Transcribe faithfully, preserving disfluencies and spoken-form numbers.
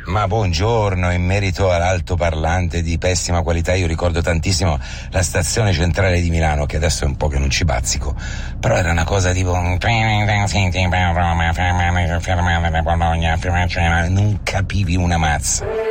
Ma buongiorno, in merito all'altoparlante di pessima qualità io ricordo tantissimo la stazione centrale di Milano, che adesso è un po' che non ci bazzico, però era una cosa tipo non capivi una mazza.